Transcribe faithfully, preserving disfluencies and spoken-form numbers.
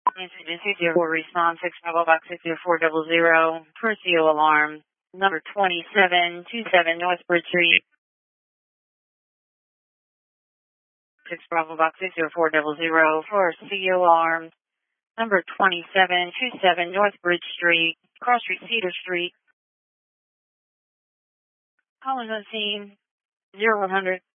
Agency zero four response six Bravo box six zero four double zero for C O alarm number twenty-seven twenty-seven North Bridge Street. six Bravo box six zero four double zero for C O alarm number twenty-seven twenty-seven North Bridge Street, Cross Street, Cedar Street. Calling on scene zero one hundred.